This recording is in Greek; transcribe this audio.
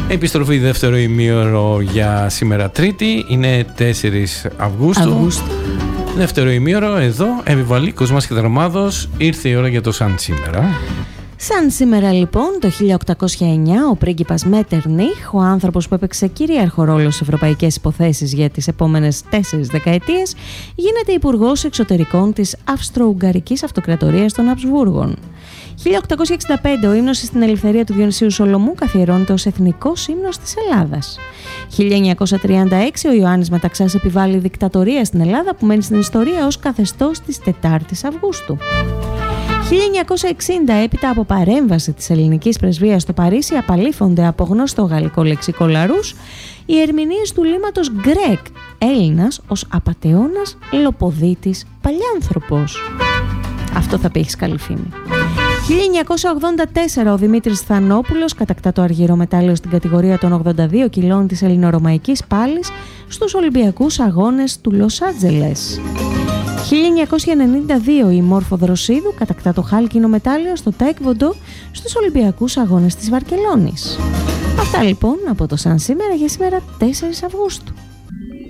Επιστροφή δεύτερο ημίωρο για σήμερα Τρίτη, είναι 4 Αυγούστου. Δεύτερο ημίωρο εδώ, Εβιβαλή Κοσμάς και Δρομάδος, ήρθε η ώρα για το Σαν σήμερα. Σαν σήμερα λοιπόν, το 1809, ο πρίγκιπας Μέτερνιχ, ο άνθρωπος που έπαιξε κυρίαρχο ρόλο σε ευρωπαϊκές υποθέσεις για τις επόμενες 4 δεκαετίες, γίνεται υπουργός εξωτερικών της Αυστρο-Ουγγαρικής Αυτοκρατορίας των Αμπσβούργων. 1865, ο ύμνος στην ελευθερία του Διονυσίου Σολομού καθιερώνεται ως εθνικός ύμνος της Ελλάδας. 1936, ο Ιωάννης Μεταξάς επιβάλλει δικτατορία στην Ελλάδα που μένει στην ιστορία ως καθεστώς της 4ης Αυγούστου. 1960, έπειτα από παρέμβαση της ελληνικής πρεσβείας στο Παρίσι, απαλήφονται από γνωστό γαλλικό λεξικό Λαρούς οι ερμηνείες του λύματος Γκρέκ, Έλληνας ως απατεώνας, λοποδίτης, παλιάνθρωπος. Αυτό θα πει, έχεις καλή φήμη. 1984, ο Δημήτρης Θανόπουλος κατακτά το αργυρό μετάλλιο στην κατηγορία των 82 κιλών της ελληνορωμαϊκής πάλης στους Ολυμπιακούς Αγώνες του Λος Άντζελες. 1992, η Μόρφο Δροσίδου κατακτά το χάλκινο μετάλλιο στο Τάικβοντο στους Ολυμπιακούς Αγώνες της Βαρκελόνης. Αυτά λοιπόν από το Σαν σήμερα για σήμερα 4 Αυγούστου.